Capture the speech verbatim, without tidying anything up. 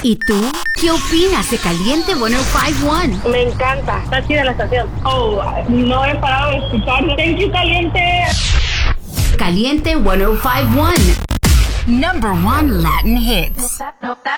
¿Y tú? ¿Qué opinas de Caliente ciento cinco punto uno? Me encanta. Está chida la estación. Oh, no he parado de escucharlo. Thank you, Caliente. Caliente ciento cinco punto uno. Number one Latin hits.